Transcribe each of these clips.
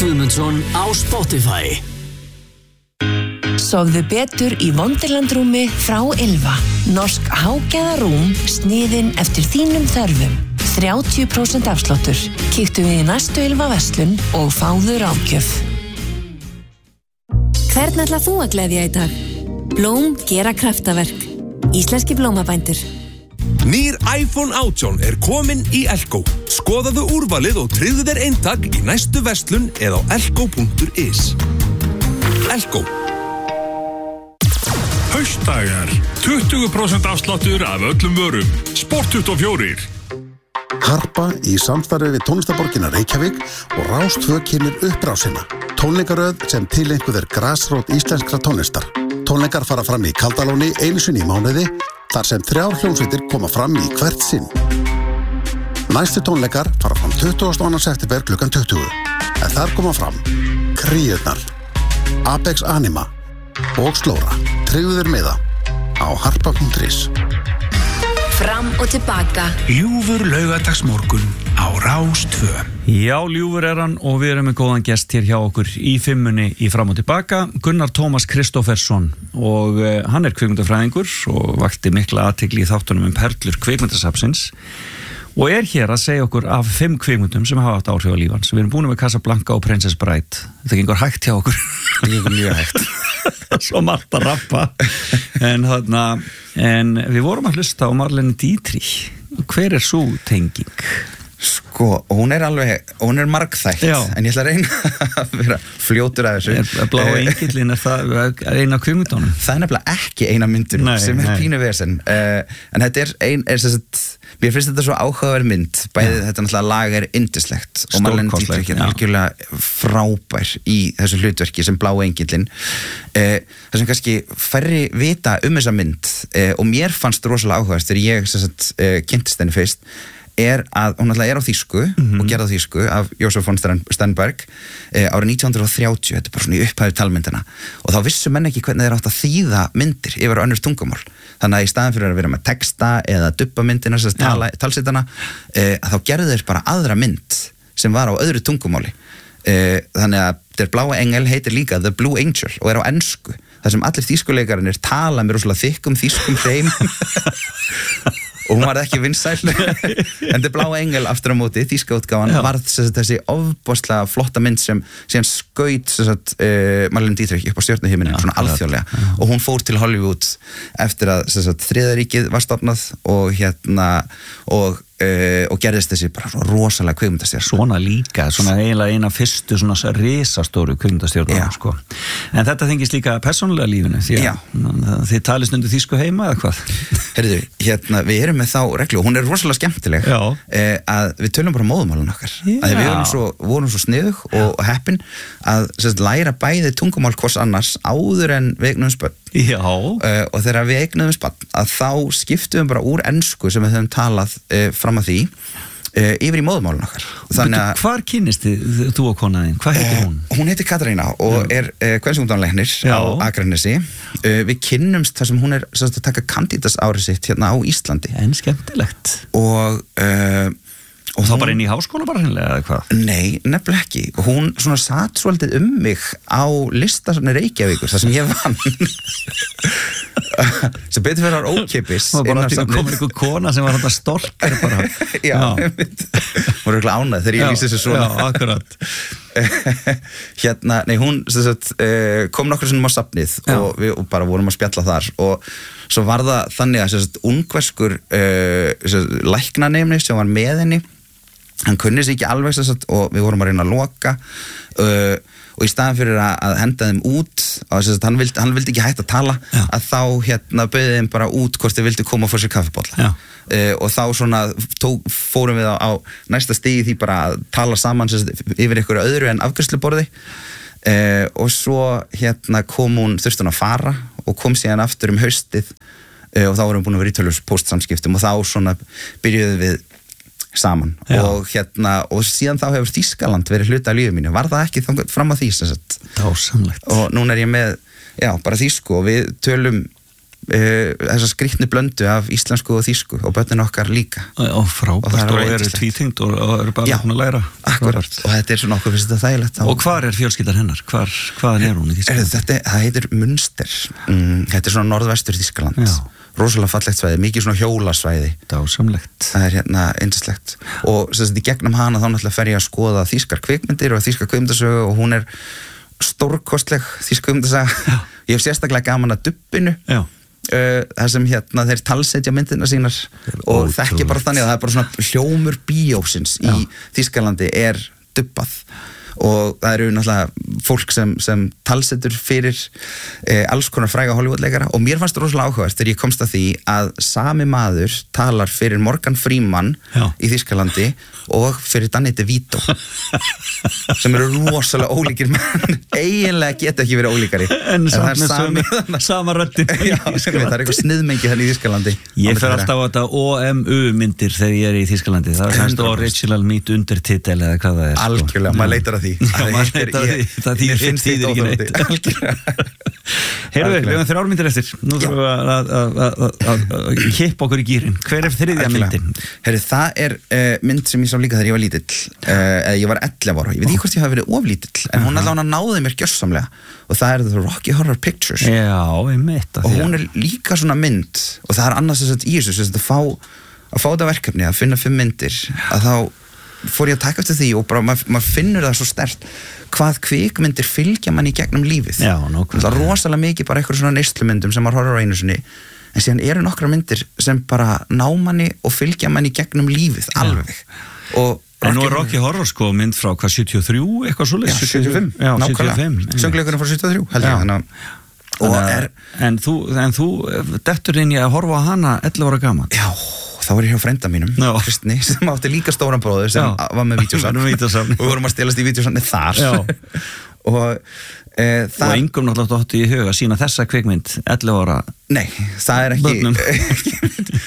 Guðmundsson á Spotify. Sofðu betur í Wonderland-rúmi frá Ylva. Norsk hágæðarúm sniðin eftir þínum þörfum. 30% afsláttur. Kíktu við í næstu Ylva-verslun og fáðu ráðgjöf. Hvern ætlar þú að gleðja í dag? Blóm gera kraftaverk. Íslenski blómabændur. Nýr iPhone 18 kominn í Elko. Skoðaðu úrvalið og tryggðu þér eintak í næstu verslun eða á elko.is. Elko. Haustdagar. 20% afsláttur af öllum vörum. Sport24. Harpa í samstarfi við tónlistarborgina Reykjavík og Rás 2 kynnir upprásina. Tónleikaröð sem tileinkuð grasrót íslenskra tónlistar. Tónleikar fara fram í Kaldalóni einu sinni í mánuði, þar sem 3 hljómsveitir koma fram í hvert sinn. Næstu tónleikar fara fram 22. september klukkan 20. En þar koma fram Kríurnar, Apex Anima og Slóra. Tryggðu þér miða á harpa.is. Fram og tilbaka. Ljúfur laugardagsmorgun á Rás 2. Já, ljúfur hann og við erum með góðan gest hér hjá okkur í 5-munni í Fram og tilbaka, Gunnar Tómas Kristófersson, og hann kvikmyndafræðingur og vakti mikla athygli í þáttunum perlur kvikmyndasafnsins og hér að segja okkur af 5 kvikmyndum sem hafa haft áhrif á líf hans. Við erum búin með Casablanca og Princess Bride. Þetta gengur hægt hjá okkur. Þetta gengur mjög hægt. Svo margt að rappa. En við vorum að hlusta á Marlene Dietrich. Hver sú tenging? Sko, hún er margþætt, en ég ætla að reyna að vera fljótur að þessu. Blái engillinn, það eina kvikmyndunum? Það nefnilega ekki eina myndunum sem pínu vesen. En þetta mér finnst þetta svo áhugaverð mynd. Bæði þetta náttúrulega lag yndislegt og Marlene Dietrich algjörlega frábær í þessu hlutverki sem Blái engillinn. Það sem kannski færri vita þessa mynd og mér fannst rosalega áhugavert þegar ég kynntist henni fyrst að hún alltaf á þýsku og gerði á þýsku af Josef von Sternberg árið 1930, þetta bara svona í upphæðu talmyndina og þá vissu menn ekki hvernig þeir átt að þýða myndir yfir önnur tungumál, þannig að í staðan fyrir að vera með texta eða dubba myndina talsitana, þá gerðu þeir bara aðra mynd sem var á öðru tungumáli, þannig að Der Blaue Engel heitir líka The Blue Angel og á ensku, þar sem allir þýskuleikarnir tala með rosalega þykkum þýskum hreim og hún var ekki vinsæl en Der Blaue Engel aftur á móti, þýska útgáfan varð þessi ofboðslega flotta mynd sem síðan skaut Marlene Dietrich upp á stjörnuhiminin svona alþjóðlega og hún fór til Hollywood eftir að Þriðja ríkið var stofnað og gerðist þessi bara svona rosalega kvikmyndastjörna. Svona líka, svona eiginlega eina fyrstu svona risastóru kvikmyndastjörna sko. En þetta tengist líka persónulega lífinu því að þið talið stundu þýsku heima eða hvað? Heyrðu, við erum með þá reglu og hún er rosalega skemmtileg að við tölum bara móðumálun okkar. Að við vorum svo sniðug og heppin að læra bæði tungumál hvors annars áður en við eignuðum spönn. Og þegar við eignuðum spönn að þá skiptum við bara úr ensku sem við höfum talað fram að því yfir í móðumálun okkar. Hvar kynnist þú og konaðinn? Hvað heitir hún? Hún heitir Katrína og kvensungdónaleiknir á Akranesi. Við kynnumst þar sem hún er að taka kandídatsárið sitt hérna á Íslandi. En skemmtilegt. Og þá bara inn í háskóla bara hreinlega eða hvað? Nei, nefnilega ekki. Hún svona satt svolítið mig á listasafni Reykjavíkur þar sem ég vann. Sem betur fyrir að ókeypis. Og bara kom einhver kona sem var þetta storkar bara. Já. Hún er eitthvað ánægð þegar ég lýsi þessu svona. Já, akkurat. Hún kom nokkur sinnum á safnið og við bara vorum að spjalla þar og svo var það þannig að ungverskur læknanemni sem var með henni, hann kunni sig ekki alveg og við vorum að reyna að loka og í staðan fyrir að henda þeim út hann vildi ekki hægt að tala að þá bauði þeim bara út hvort þeir vildi koma og fá sér kaffibolla og þá svona fórum við á næsta stigi því bara að tala saman yfir einhverju öðru en afgreiðsluborði og svo kom hún, þurfti hún að fara og kom síðan aftur haustið og þá vorum við búin að vera í tölvus póstsamskiptum og þá svona byrjuðum við saman og síðan þá hefur Þýskaland verið hluti af lífi mínu, var það ekki fram að því Dásamlegt. Og núna er ég með bara þýsku og við tölum þessa skrýtnu blöndu af íslensku og þýsku og börnin okkar líka og frábært og eru tvítengt og eru bara að læra akkurat, og þetta svona okkur finnst þetta þægilegt og hvar fjölskyldan hennar? Hvaðan hún í Þýskalandi? Það heitir Münster þetta svona norðvestur Þýskaland rosalega fallegt svæði, mikið svona hjólasvæði dásamlegt það hérna yndislegt og þess að í gegnum hana þá náttúrulega fer ég að skoða þýskar kvikmyndir og þýskar kvikmyndasögu og hún stórkostleg þýsk kvikmyndasaga ég hef sérstaklega gaman að dubbinu það sem þeir talsetja myndina sínar og þekki bara þannig að það bara svona hljómur bíósins í Þýskalandi dubbað og það eru náttúrulega fólk sem talsetur fyrir alls konar fræga Hollywoodleikara og mér fannst það rosalega áhugavert þegar ég komst að því að sami maður talar fyrir Morgan Freeman í Þýskalandi og fyrir Danny DeVito sem eru rosalega ólíkir menn eiginlega geta ekki verið ólíkari en sama röddin það er eitthvað sniðmengi þannig í Þýskalandi ég fer alltaf á þetta OMU myndir þegar ég í Þýskalandi það er semst original meet undertitel eða hvað það algjörlega, maður leitar að því það þýðir ekki neitt heyrðu, við höfum 3 myndir eftir nú þurfum við að kippa okkur í gýrin hver þriðja myndin? Heyrðu, það mynd sem ég sá líka þegar ég var lítill eða ég var 11 ára, ég veit ekki hvort ég hafi verið oflítill en hún allavega náði mér gjörsamlega og það The Rocky Horror Picture Show og hún líka svona mynd og það annars þess að í þessu að fá þetta verkefni að finna 5 myndir að þá fór ég að taka eftir því og bara maður finnur það svo sterkt hvað kvikmyndir fylgja mann í gegnum lífið það rosalega mikið bara eitthvað svona neyslumyndum sem maður horfir á einu sinni en síðan eru nokkra myndir sem bara ná manni og fylgja mann í gegnum lífið alveg og nú Rocky Horror sko mynd frá hvað 73 eitthvað svoleiðis 75 nákvæmlega söngleikurinn frá 73 held ég en þú dettur inn í að horfa á hana 11 ára gaman þá var ég hjá frænda mínum, Kristni sem átti líka stóran bróður sem var með vídeósafn og við vorum að stelast í vídeósafni þar og engum náttúrulega átti í huga að sína þessa kvikmynd 11 ára nei, það ekki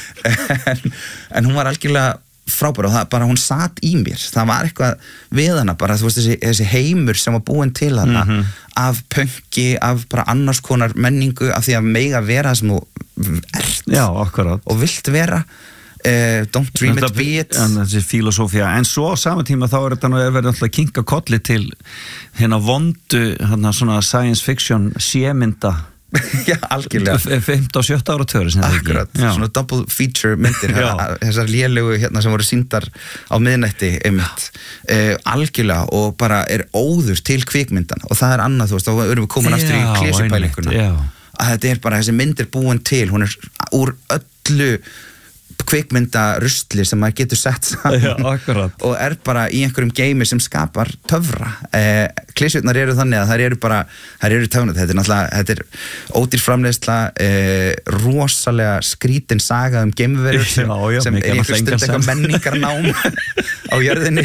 en hún var algjörlega frábær og það bara hún satt í mér það var eitthvað við hana bara þú veist þessi heimur sem var búinn til hana af pönki, af bara annars konar menningu af því að mega vera það sem þú og vilt vera don't dream it, be it en þessi filosófía, en svo á sama tíma þá þetta verið alltaf að kinka kolli til hérna vondu svona science fiction sémynda já, algjörlega 15 og 17 áratöður akkurat, svona double feature myndir þessar lélegu sem voru sýndar á miðnætti algjörlega og bara óður til kvikmyndan og það annað, þú veist, þá erum við komin aftur í klésupælinguna að þetta bara, þessi mynd búin til, hún úr öllu kvikmyndarustli sem maður getur sett saman og bara í einhverjum geimi sem skapar töfra klísjurnar eru þannig að þær eru töfnað, þetta ódýr framleiðsla rosalega skrítin saga geimverur sem einhver stund eitthvað menningarnám á jörðinni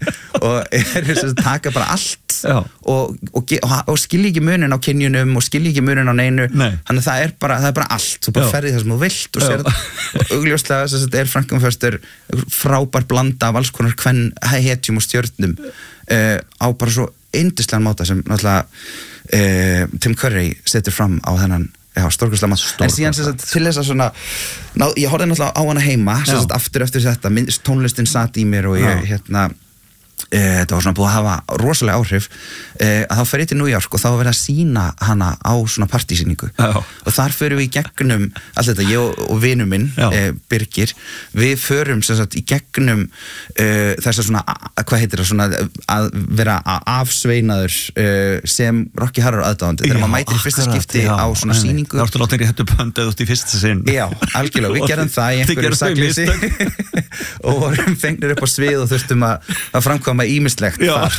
og taka bara allt og skilja ekki munin á kynjunum og skilja ekki munin á neinu þannig að það er bara allt, þú bara ferði það sem þú vilt og sér og augljóslega þetta Frankenfurter frábær blanda af alls konar hetjum og stjörnum á bara svo yndislegan máta sem náttúrulega Tim Curry setur fram á þennan stórkostlega máta en síðan til þess að svona ég horfði náttúrulega á hana heima aftur eftir þetta, tónlistin satt í mér og ég þetta var svona búið að hafa rosalega áhrif að þá fer ég til New York og þá verið að sína hana á svona partysýningu og þar förum við í gegnum allt þetta, ég og vinur minn Birgir, við förum sem sagt í gegnum þess að svona, hvað heitir það svona að vera afsveinaður sem Rocky Horror aðdáðandi þegar maður mætir í fyrsta skipti á svona sýningu þá ertu látið í hættu pöndið út í fyrsta sinn já, algjörlega, við gerum það í einhverju sakleysi og vorum fengnir upp á svið og þurftum að framkvæma ýmislegt þar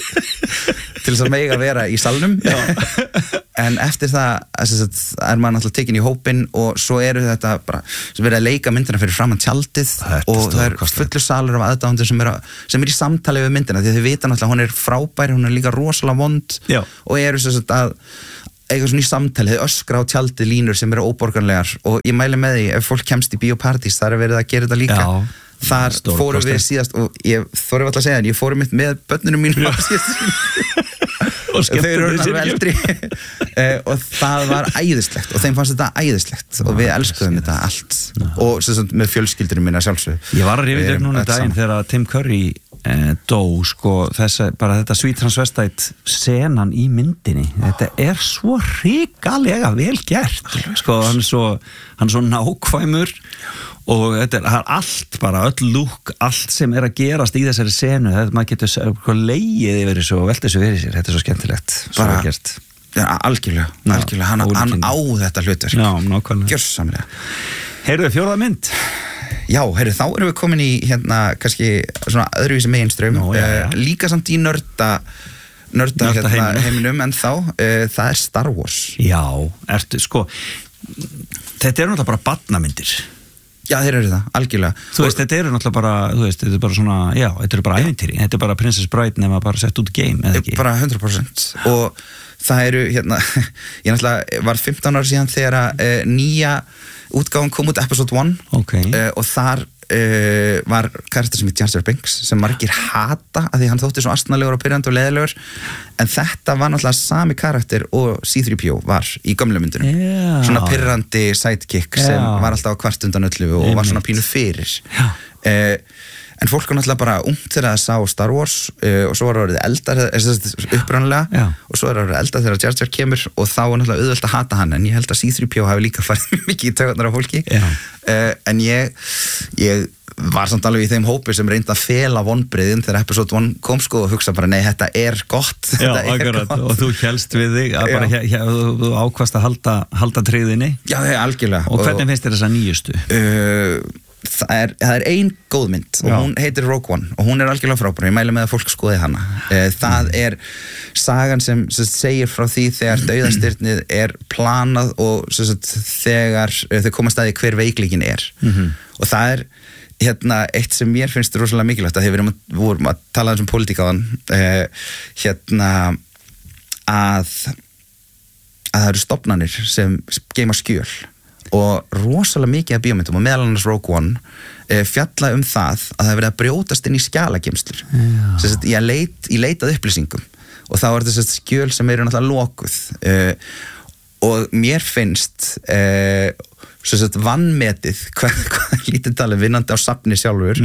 til þess að mega vera í salnum en eftir það maður náttúrulega tekinn í hópinn og svo eru þetta bara sem verið að leika myndina fyrir framan tjaldið og það fullur salur af aðdáendur sem er í samtali við myndina því að þið vita náttúrulega hún frábær, hún líka rosalega vond og eru sem sagt að eitthvað svona í samtali, þið öskra á tjaldið línur sem eru óborganlegar og ég mæli með því ef fólk kemst í bíópartís þar er verið að gera þetta líka þar fórum við síðast og ég þorði alltaf að segja en ég fórum mitt með börnunum mínum þau eru alveg eldri og það var æðislegt og þeim fannst þetta æðislegt og við elskuðum þetta allt og sem með fjölskyldurum minna sjálfsög. Ég var að rifja upp núna daginn þegar Tim Curry dó, sko, bara þetta Sweet Transvestite senan í myndinni, þetta er svo hrikalega vel gert, sko, hann er svo nákvæmur og þetta er allt bara, öll lúk, allt sem er að gerast í þessari senu, þetta maður getur leið yfir þessu og velta þessu fyrir sér, þetta er svo skemmtilegt, svo bara, gert. Ja, algjörlega, hann á þetta hlutverk. Já, nákvæmlega. Gjörsamlega. Heyrðu, fjórða mynd. Já, þá erum við komin í kannski svona öðruvísi meginstraum, líka samt í nörda heiminum en það er Star Wars. Já, sko, þetta eru náttúrulega bara barnamyndir. Já, þeir eru það, algjörlega. Þú veist, þetta eru náttúrulega bara, þetta er bara svona, já, þetta eru bara ævintýri, þetta er bara Princess Bride nema bara sett út game, eða ekki? Bara 100%. Og það eru, ég náttúrulega var 15 ára síðan þegar nýja útgáfan kom út episode 1 og þar var karakter sem Jar Jar Binks sem margir hata að því hann þótti svo astnalegur og pirrandi og leiðilegur en þetta var náttúrulega sami karakter og C-3PO var í gömlu myndunum svona pirrandi sidekick sem var alltaf á kvart undan öllu og var svona pínu fyrir en fólk var náttúrulega bara ungt þegar það sá Star Wars og svo var það orðið eldar uppræðanlega og svo var það orðið eldar þegar Jar Jar kemur og þá var náttúrulega auðvelt að hata hann en ég held að C-3PO hafi líka farið mikið í taugarnar á fólki en ég var samt alveg í þeim hópi sem reyndi að fela vonbrigðin þegar episode 1 kom sko og hugsa bara nei þetta er gott gott. Og þú hélst við þig að bara þú ákvast að halda tryggðinni algjörlega og hvernig finnst þér þessa nýjustu? Það er ein góð mynd og hún heitir Rogue One og hún er algjörlega frábær, ég mæli með að fólk skoði hana það er sagan sem segir frá því þegar dauðastyrnið er planað og þegar þau komast að því hver veikleikin er og það er eitt sem mér finnst rosalega mikilvægt að þegar við vorum að tala um pólitík á hann að það eru stofnanir sem geyma skjöl og rosalega mikið af bíómyndum og meðal annars Rogue One fjalla um það að það verið að brjótast inn í skjalageymslur ég leitað upplýsingum og þá er þetta skjöl sem eru náttúrulega lokuð og mér finnst vannmetið hvað lítið talið vinnandi á safni sjálfur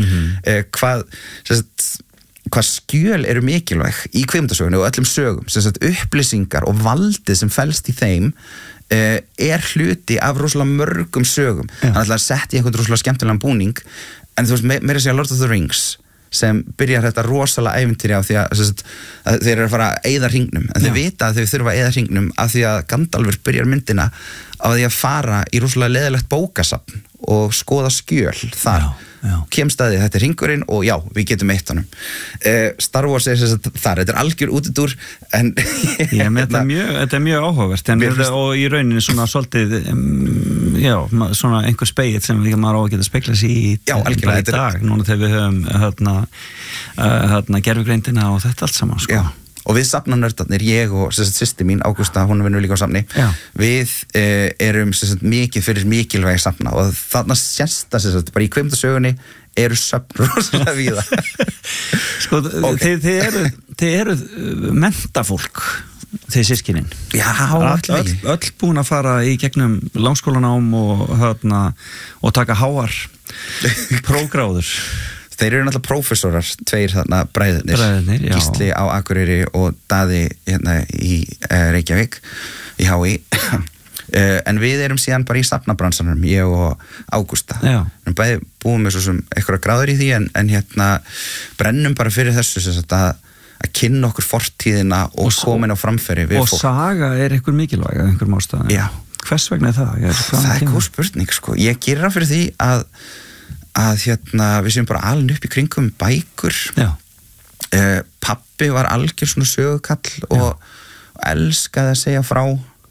hvað skjöl eru mikilvæg í kvikmyndasögunni og öllum sögum upplýsingar og valdið sem felst í þeim er hluti af rosalega mörgum sögum hann ætlaði að setja í einhvern rosalega skemmtilegan búning en þú veist, meira að segja Lord of the Rings sem byrjar þetta rosalega ævintýri á því að þeir eru að fara að eyða hringnum en þeir vita að þau þurfa að eyða hringnum af því að Gandalfur byrjar myndina á því að fara í rosalega leiðilegt bókasafn og skoða skjöl þar kemst að því þetta er hringurinn og já, við getum eitt honum Star Wars er þar, þetta er algjör útidúr en þetta er mjög áhugavert og í rauninni svona svolítið svona einhver spegill sem við maður á að geta speglað sér í dag, núna þegar við höfum gervigreindina og þetta allt saman sko. Og við safnanördarnir, ég og systir mín, Ágústa, hún vinnur líka á safni við erum mikið fyrir mikilvægi safna og þarna sérsta bara í kvikmyndasögunni eru söfn rosalega víða Sko, þið eru mentafólk þið systkinin öll búin að fara í gegnum langskólanám og taka háar prógráður Þeir eru náttúrulega prófessorar, tveir þarna bræðurnir, Gísli á Akureyri og Daði í Reykjavík, í HÍ. En við erum síðan bara í safnabransanum, ég og Ágústa. Við bæði búum með svo sem eitthvað gráður í því, en brennum bara fyrir þessu að kynna okkur fortíðina og komin á framfæri við fólk. Og saga er eitthvað mikilvæg að einhverjum ástæðan. Já. Hvers vegna er það? Það er góð spurning, sko. Ég gerir það fyrir því að við séum bara alveg upp í kringum bækur pabbi var algjör svona sögukall og elskaði að segja frá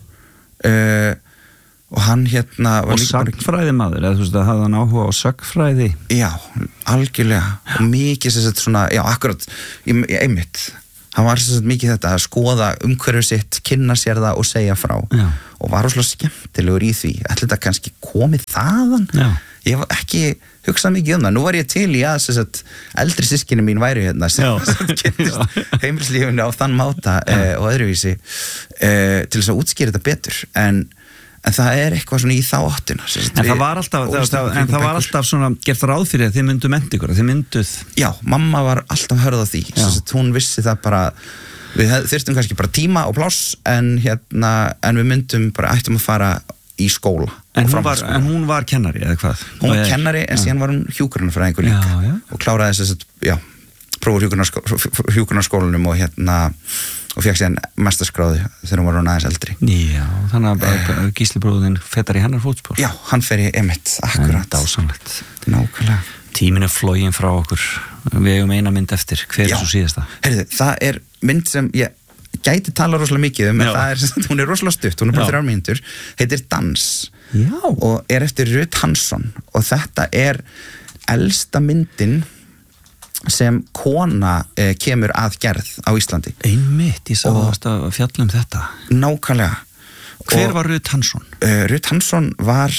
og hann var og sagnfræði maður, eða þú veist að hafði hann áhuga á sagnfræði já, algjörlega og mikið svona, já, akkurat einmitt, hann var mikið þetta að skoða umhverfið sitt, kynna sér það og segja frá og var rosalega skemmtilegur í því ætli þetta kannski komið þaðan ég hef ekki hugsað mikið það. Nú var ég til í að eldri systkini mín væri hérna sem kynntist heimilislífinu á þann máta og öðruvísi til þess að útskýra þetta betur en það eitthvað svona í þá áttina En það var alltaf svona gert ráð fyrir að þið myndu mennta ykkur þið mynduð Já, mamma var alltaf hörð á því hún vissi það bara við þyrftum kannski bara tíma og pláss en við myndum bara ættum að fara í skóla En hún var kennari eða hvað? Hún var kennari en síðan var hún hjúkrunarfræðingur líka og kláraði prófur hjúkrunarskólanum og fekk síðan mesterskráðu þegar hún var hún aðeins eldri Já, þannig að Gísli bróðin fetar í hennar fótspor Já, hann fer í emitt, akkurat Dásamlegt Nákvæmlega Tíminn floginn frá okkur Við eigum eina mynd eftir, hver svo síðasta? Heyrðu, það mynd sem ég gæti tala rosalega mikið en hún rosalega stutt, hún bara 3 mínútur heitir Dans Já. Og eftir Ruth Hansson og þetta elsta myndin sem kona kemur að gerð á Íslandi Einmitt, ég sá að fjalla þetta Nákvæmlega Hver var Ruth Hansson? Ruth Hansson var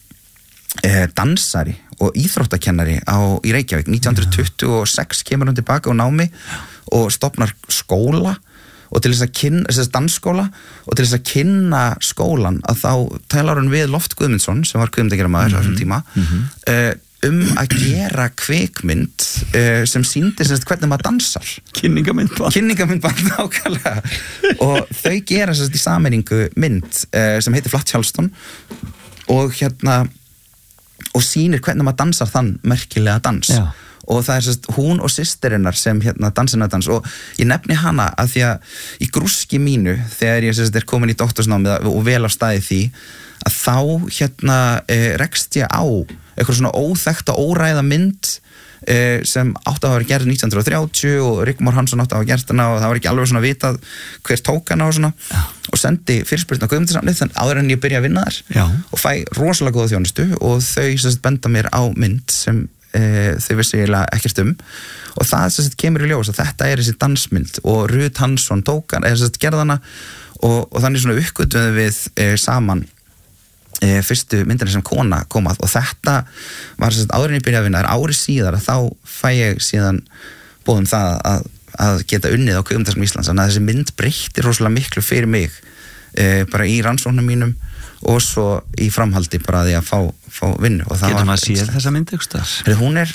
dansari og íþróttakennari í Reykjavík 1926 kemur hún tilbaka á námi og stofnar skóla og til þess að kynna dansskóla og til þess að kynna skólan að þá talar hún við Loft Guðmundsson sem var kvikmyndagerðarmaður á þessum tíma að gera kvikmynd sem sýndi hvernig maður dansar kynningamyndband nákvæmlega og þau gera í sameiningu mynd sem heitir Flatt Hjálston og og sýnir hvernig maður dansar þann merkilega dans og það hún og systirinnar sem dansinadans og ég nefni hana að því að í grúski mínu þegar ég komin í doktorsnámið og vel á staði því að þá rekst ég á eitthvað svona óþekkta óræða mynd sem átti að hafa gerð 1930 og Rigmor Hansson átti að hafa gert hana og það var ekki alveg svona vitað hver tók hana og svona og sendi fyrirspurn á Guðmundssamnið þannig áður en ég byrja að vinna þar og fæ rosalega góða þjónustu og þau benda mér á mynd sem þau vissi eiginlega ekkert og það kemur í ljós að þetta þessi dansmynd og Ruth Hansson tók hana gerð hana og þannig svona uppgötvuðum við saman fyrstu myndina sem kona komað og þetta var áður en ég byrjaði að vinna ári síðar að þá fæ ég síðan bóðum það að geta unnið á Kvikmyndaskóla Íslands þannig að þessi mynd breytti rosalega miklu fyrir mig bara í rannsóknum mínum og svo í framhaldi bara því að fá vinnu Getur maður séð þessa mynd eitthvað?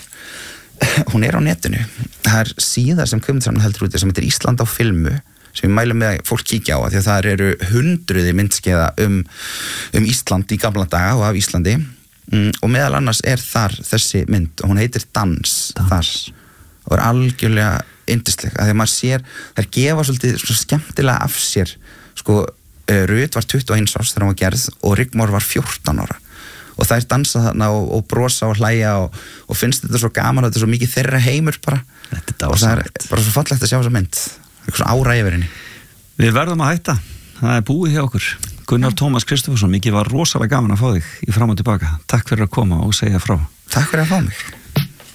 Hún á netinu það síða sem Kvikmyndaskóla heldur úti sem heitir Ísland á filmu sem ég mælu með að fólk kíkja á því að það eru hundruði myndskeiða Ísland í gamla daga og af Íslandi og meðal annars þar þessi mynd og hún heitir Dans. Þar og algjörlega yndisleg að því að maður sér, þær gefa svolítið skemmtilega af sér Ruth var 21 árs þegar hún var gerð og Rigmor var 14 ára og þær dansa þarna og brosa og hlæja og finnst þetta svo gaman og þetta svo mikið þeirra heimur bara og það bara svo fallegt að sjá þessa mynd eitthvað ára yfir henni. Við verðum að hætta. Það búið hjá okkur. Gunnar Tómas Kristoffersson, mikið var rosalega gaman að fá þig í Fram og tilbaka. Takk fyrir að koma og segja frá. Takk fyrir að fá mig.